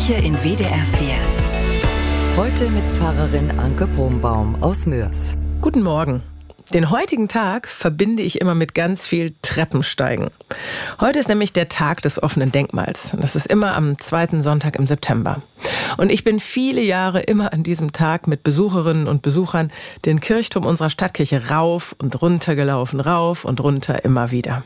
Kirche in WDR 4. Heute mit Pfarrerin Anke Brombaum aus Moers. Guten Morgen. Den heutigen Tag verbinde ich immer mit ganz viel Treppensteigen. Heute ist nämlich der Tag des offenen Denkmals. Das ist immer am 2. Sonntag im September. Und ich bin viele Jahre immer an diesem Tag mit Besucherinnen und Besuchern den Kirchturm unserer Stadtkirche rauf und runter gelaufen, rauf und runter immer wieder.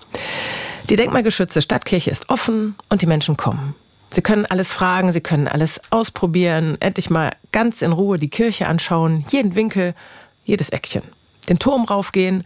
Die denkmalgeschützte Stadtkirche ist offen und die Menschen kommen. Sie können alles fragen, sie können alles ausprobieren, endlich mal ganz in Ruhe die Kirche anschauen, jeden Winkel, jedes Eckchen. Den Turm raufgehen,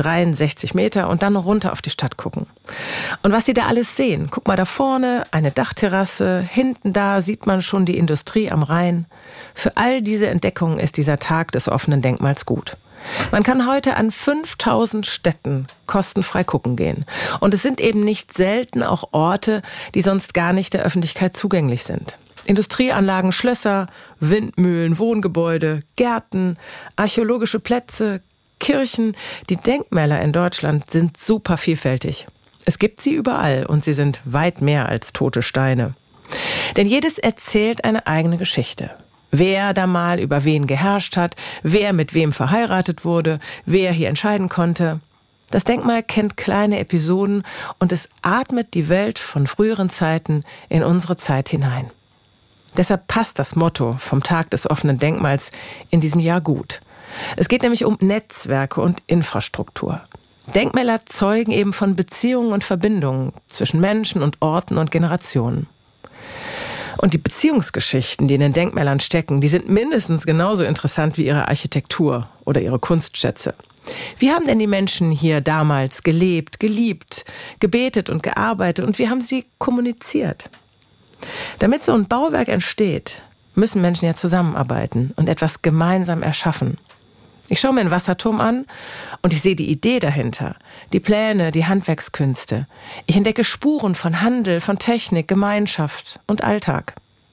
63 Meter und dann noch runter auf die Stadt gucken. Und was Sie da alles sehen, guck mal da vorne, eine Dachterrasse, hinten da sieht man schon die Industrie am Rhein. Für all diese Entdeckungen ist dieser Tag des offenen Denkmals gut. Man kann heute an 5000 Städten kostenfrei gucken gehen. Und es sind eben nicht selten auch Orte, die sonst gar nicht der Öffentlichkeit zugänglich sind. Industrieanlagen, Schlösser, Windmühlen, Wohngebäude, Gärten, archäologische Plätze, Kirchen. Die Denkmäler in Deutschland sind super vielfältig. Es gibt sie überall und sie sind weit mehr als tote Steine. Denn jedes erzählt eine eigene Geschichte. Wer da mal über wen geherrscht hat, wer mit wem verheiratet wurde, wer hier entscheiden konnte. Das Denkmal kennt kleine Episoden und es atmet die Welt von früheren Zeiten in unsere Zeit hinein. Deshalb passt das Motto vom Tag des offenen Denkmals in diesem Jahr gut. Es geht nämlich um Netzwerke und Infrastruktur. Denkmäler zeugen eben von Beziehungen und Verbindungen zwischen Menschen und Orten und Generationen. Und die Beziehungsgeschichten, die in den Denkmälern stecken, die sind mindestens genauso interessant wie ihre Architektur oder ihre Kunstschätze. Wie haben denn die Menschen hier damals gelebt, geliebt, gebetet und gearbeitet und wie haben sie kommuniziert? Damit so ein Bauwerk entsteht, müssen Menschen ja zusammenarbeiten und etwas gemeinsam erschaffen. Ich schaue mir einen Wasserturm an und ich sehe die Idee dahinter, die Pläne, die Handwerkskünste. Ich entdecke Spuren von Handel, von Technik, Gemeinschaft und Alltag.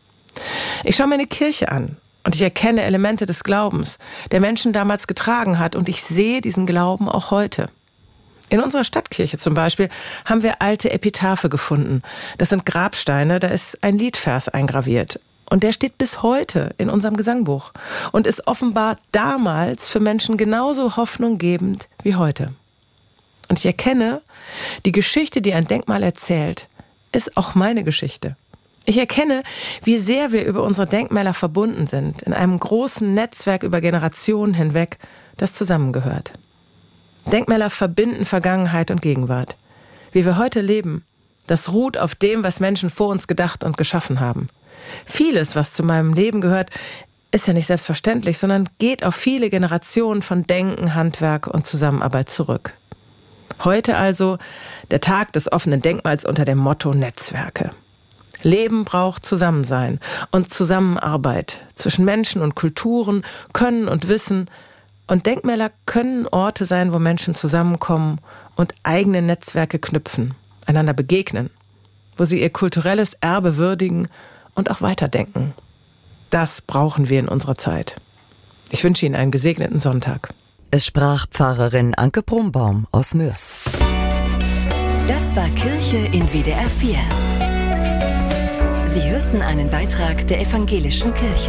Ich schaue mir eine Kirche an und ich erkenne Elemente des Glaubens, der Menschen damals getragen hat und ich sehe diesen Glauben auch heute. In unserer Stadtkirche zum Beispiel haben wir alte Epitaphe gefunden. Das sind Grabsteine, da ist ein Liedvers eingraviert. Und der steht bis heute in unserem Gesangbuch und ist offenbar damals für Menschen genauso hoffnunggebend wie heute. Und ich erkenne, die Geschichte, die ein Denkmal erzählt, ist auch meine Geschichte. Ich erkenne, wie sehr wir über unsere Denkmäler verbunden sind, in einem großen Netzwerk über Generationen hinweg, das zusammengehört. Denkmäler verbinden Vergangenheit und Gegenwart. Wie wir heute leben, das ruht auf dem, was Menschen vor uns gedacht und geschaffen haben. Vieles, was zu meinem Leben gehört, ist ja nicht selbstverständlich, sondern geht auf viele Generationen von Denken, Handwerk und Zusammenarbeit zurück. Heute also der Tag des offenen Denkmals unter dem Motto Netzwerke. Leben braucht Zusammensein und Zusammenarbeit zwischen Menschen und Kulturen, Können und Wissen. Und Denkmäler können Orte sein, wo Menschen zusammenkommen und eigene Netzwerke knüpfen, einander begegnen, wo sie ihr kulturelles Erbe würdigen und auch weiterdenken. Das brauchen wir in unserer Zeit. Ich wünsche Ihnen einen gesegneten Sonntag. Es sprach Pfarrerin Anke Brombaum aus Moers. Das war Kirche in WDR 4. Sie hörten einen Beitrag der Evangelischen Kirche.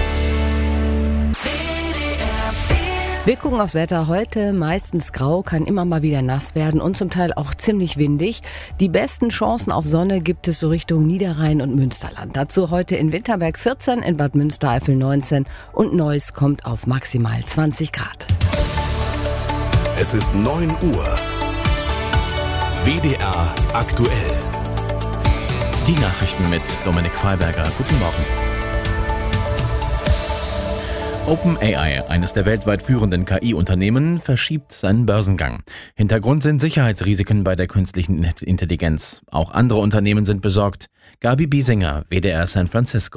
Wir gucken aufs Wetter. Heute meistens grau, kann immer mal wieder nass werden und zum Teil auch ziemlich windig. Die besten Chancen auf Sonne gibt es so Richtung Niederrhein und Münsterland. Dazu heute in Winterberg 14, in Bad Münstereifel 19 und Neuss kommt auf maximal 20 Grad. Es ist 9 Uhr. WDR aktuell. Die Nachrichten mit Dominik Freiberger. Guten Morgen. OpenAI, eines der weltweit führenden KI-Unternehmen, verschiebt seinen Börsengang. Hintergrund sind Sicherheitsrisiken bei der künstlichen Intelligenz. Auch andere Unternehmen sind besorgt. Gabi Biesinger, WDR San Francisco.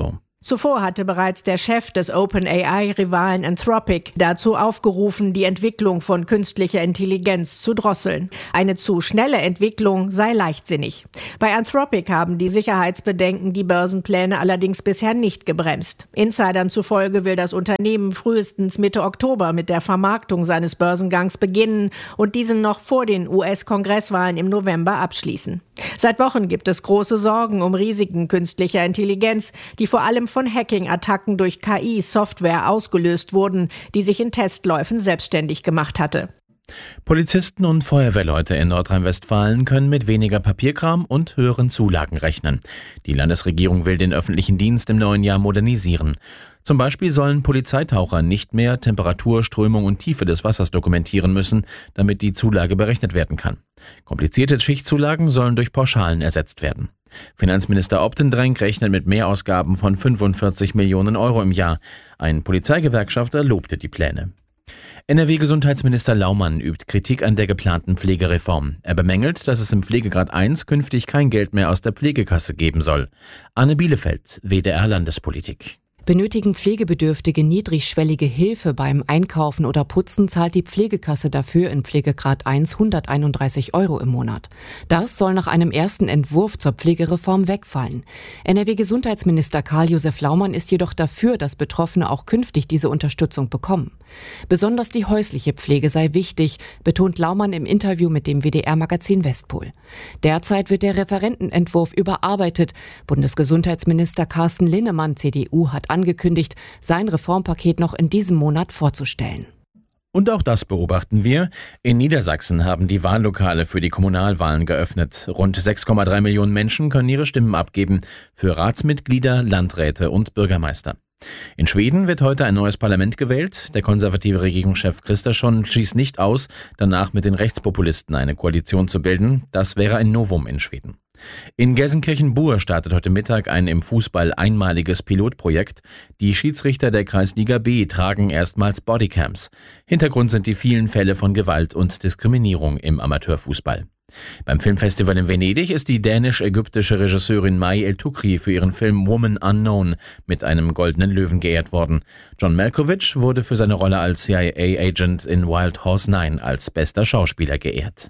Zuvor hatte bereits der Chef des OpenAI-Rivalen Anthropic dazu aufgerufen, die Entwicklung von künstlicher Intelligenz zu drosseln. Eine zu schnelle Entwicklung sei leichtsinnig. Bei Anthropic haben die Sicherheitsbedenken die Börsenpläne allerdings bisher nicht gebremst. Insidern zufolge will das Unternehmen frühestens Mitte Oktober mit der Vermarktung seines Börsengangs beginnen und diesen noch vor den US-Kongresswahlen im November abschließen. Seit Wochen gibt es große Sorgen um Risiken künstlicher Intelligenz, die vor allem von Hacking-Attacken durch KI-Software ausgelöst wurden, die sich in Testläufen selbstständig gemacht hatte. Polizisten und Feuerwehrleute in Nordrhein-Westfalen können mit weniger Papierkram und höheren Zulagen rechnen. Die Landesregierung will den öffentlichen Dienst im neuen Jahr modernisieren. Zum Beispiel sollen Polizeitaucher nicht mehr Temperatur, Strömung und Tiefe des Wassers dokumentieren müssen, damit die Zulage berechnet werden kann. Komplizierte Schichtzulagen sollen durch Pauschalen ersetzt werden. Finanzminister Optendrenk rechnet mit Mehrausgaben von 45 Millionen Euro im Jahr. Ein Polizeigewerkschafter lobte die Pläne. NRW-Gesundheitsminister Laumann übt Kritik an der geplanten Pflegereform. Er bemängelt, dass es im Pflegegrad 1 künftig kein Geld mehr aus der Pflegekasse geben soll. Anne Bielefeld, WDR Landespolitik. Benötigen Pflegebedürftige niedrigschwellige Hilfe beim Einkaufen oder Putzen, zahlt die Pflegekasse dafür in Pflegegrad 1 131 Euro im Monat. Das soll nach einem ersten Entwurf zur Pflegereform wegfallen. NRW-Gesundheitsminister Karl-Josef Laumann ist jedoch dafür, dass Betroffene auch künftig diese Unterstützung bekommen. Besonders die häusliche Pflege sei wichtig, betont Laumann im Interview mit dem WDR-Magazin Westpol. Derzeit wird der Referentenentwurf überarbeitet. Bundesgesundheitsminister Carsten Linnemann, CDU, hat angekündigt, sein Reformpaket noch in diesem Monat vorzustellen. Und auch das beobachten wir. In Niedersachsen haben die Wahllokale für die Kommunalwahlen geöffnet. Rund 6,3 Millionen Menschen können ihre Stimmen abgeben für Ratsmitglieder, Landräte und Bürgermeister. In Schweden wird heute ein neues Parlament gewählt. Der konservative Regierungschef Kristersson schließt nicht aus, danach mit den Rechtspopulisten eine Koalition zu bilden. Das wäre ein Novum in Schweden. In Gelsenkirchen-Buhr startet heute Mittag ein im Fußball einmaliges Pilotprojekt. Die Schiedsrichter der Kreisliga B tragen erstmals Bodycams. Hintergrund sind die vielen Fälle von Gewalt und Diskriminierung im Amateurfußball. Beim Filmfestival in Venedig ist die dänisch-ägyptische Regisseurin Mai El-Tukri für ihren Film Woman Unknown mit einem Goldenen Löwen geehrt worden. John Malkovich wurde für seine Rolle als CIA-Agent in Wild Horse 9 als bester Schauspieler geehrt.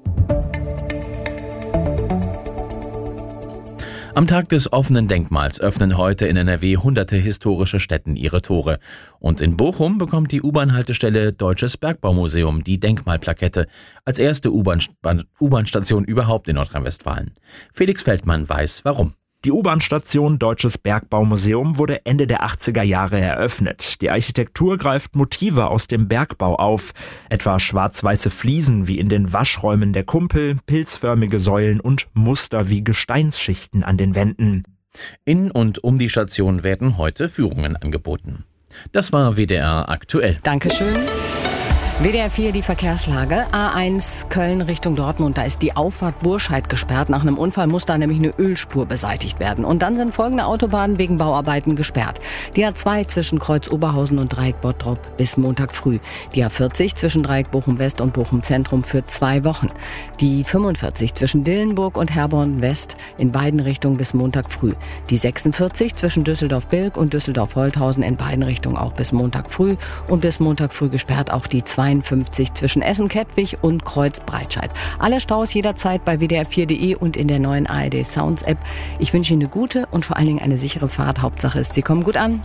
Am Tag des offenen Denkmals öffnen heute in NRW hunderte historische Stätten ihre Tore. Und in Bochum bekommt die U-Bahn-Haltestelle Deutsches Bergbaumuseum die Denkmalplakette als erste U-Bahn-Station überhaupt in Nordrhein-Westfalen. Felix Feldmann weiß, warum. Die U-Bahn-Station Deutsches Bergbaumuseum wurde Ende der 80er Jahre eröffnet. Die Architektur greift Motive aus dem Bergbau auf, etwa schwarz-weiße Fliesen wie in den Waschräumen der Kumpel, pilzförmige Säulen und Muster wie Gesteinsschichten an den Wänden. In und um die Station werden heute Führungen angeboten. Das war WDR aktuell. Dankeschön. WDR 4, die Verkehrslage. A1 Köln Richtung Dortmund, da ist die Auffahrt Burscheid gesperrt. Nach einem Unfall muss da nämlich eine Ölspur beseitigt werden. Und dann sind folgende Autobahnen wegen Bauarbeiten gesperrt. Die A2 zwischen Kreuz Oberhausen und Dreieck Bottrop bis Montag früh. Die A40 zwischen Dreieck Bochum West und Bochum Zentrum für 2 Wochen. Die 45 zwischen Dillenburg und Herborn West in beiden Richtungen bis Montag früh. Die 46 zwischen Düsseldorf-Bilk und Düsseldorf-Holthausen in beiden Richtungen auch bis Montag früh. Und bis Montag früh gesperrt auch die 52 zwischen Essen-Kettwig und Kreuz-Breitscheid. Alle Staus jederzeit bei wdr4.de und in der neuen ARD Sounds App. Ich wünsche Ihnen eine gute und vor allen Dingen eine sichere Fahrt. Hauptsache ist, Sie kommen gut an.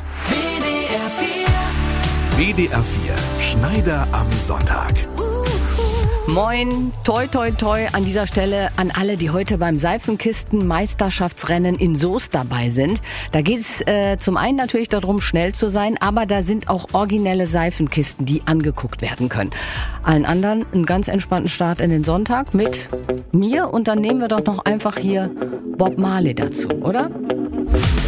WDR 4 Schneider am Sonntag. Moin, toi toi toi an dieser Stelle an alle, die heute beim Seifenkisten-Meisterschaftsrennen in Soest dabei sind. Da geht es zum einen natürlich darum, schnell zu sein, aber da sind auch originelle Seifenkisten, die angeguckt werden können. Allen anderen einen ganz entspannten Start in den Sonntag mit mir und dann nehmen wir doch noch einfach hier Bob Marley dazu, oder?